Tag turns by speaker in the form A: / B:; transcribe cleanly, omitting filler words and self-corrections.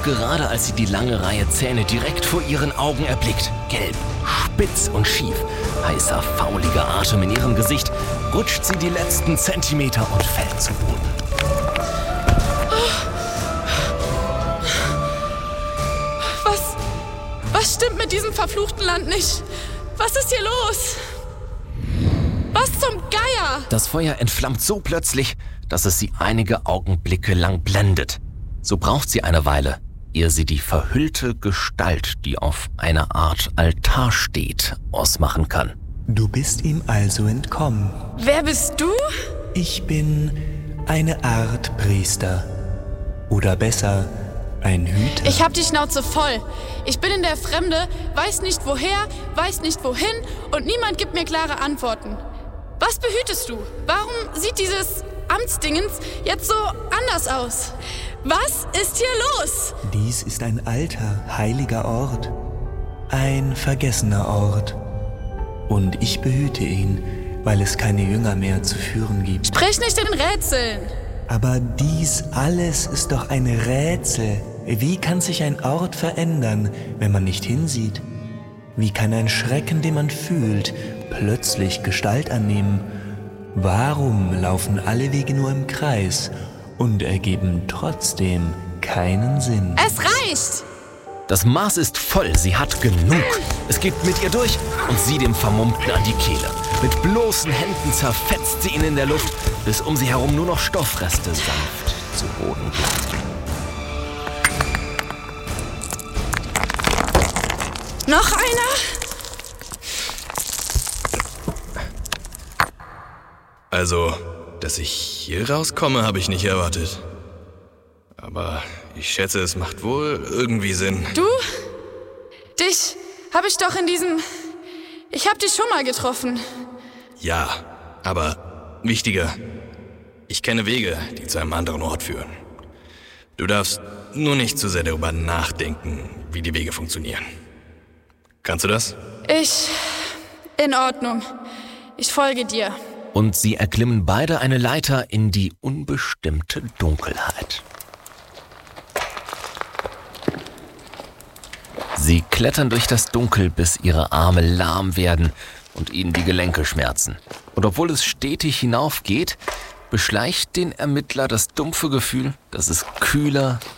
A: gerade als sie die lange Reihe Zähne direkt vor ihren Augen erblickt. Gelb, spitz und schief, heißer, fauliger Atem in ihrem Gesicht, rutscht sie die letzten Zentimeter und fällt zu Boden.
B: Was stimmt mit diesem verfluchten Land nicht? Was ist hier los? Was zum Geier?
A: Das Feuer entflammt so plötzlich, dass es sie einige Augenblicke lang blendet. So braucht sie eine Weile, ehe sie die verhüllte Gestalt, die auf einer Art Altar steht, ausmachen kann.
C: Du bist ihm also entkommen.
B: Wer bist du?
C: Ich bin eine Art Priester. Oder besser, ein Hüter.
B: Ich hab die Schnauze voll. Ich bin in der Fremde, weiß nicht woher, weiß nicht wohin und niemand gibt mir klare Antworten. Was behütest du? Warum sieht dieses Amtsdingens jetzt so anders aus? Was ist hier los?
C: Dies ist ein alter, heiliger Ort. Ein vergessener Ort. Und ich behüte ihn, weil es keine Jünger mehr zu führen gibt.
B: Sprich nicht in Rätseln.
C: Aber dies alles ist doch ein Rätsel. Wie kann sich ein Ort verändern, wenn man nicht hinsieht? Wie kann ein Schrecken, den man fühlt, plötzlich Gestalt annehmen? Warum laufen alle Wege nur im Kreis und ergeben trotzdem keinen Sinn?
B: Es reicht!
A: Das Maß ist voll, sie hat genug. Es geht mit ihr durch und sie dem Vermummten an die Kehle. Mit bloßen Händen zerfetzt sie ihn in der Luft, bis um sie herum nur noch Stoffreste sanft zu Boden gleiten.
B: Noch einer?
D: Also, dass ich hier rauskomme, habe ich nicht erwartet. Aber ich schätze, es macht wohl irgendwie Sinn.
B: Du? Dich habe ich doch in diesem... Ich habe dich schon mal getroffen.
D: Ja, aber wichtiger, ich kenne Wege, die zu einem anderen Ort führen. Du darfst nur nicht zu sehr darüber nachdenken, wie die Wege funktionieren. Kannst du das?
B: In Ordnung. Ich folge dir.
A: Und sie erklimmen beide eine Leiter in die unbestimmte Dunkelheit. Sie klettern durch das Dunkel, bis ihre Arme lahm werden und ihnen die Gelenke schmerzen. Und obwohl es stetig hinaufgeht, beschleicht den Ermittler das dumpfe Gefühl, dass es kühler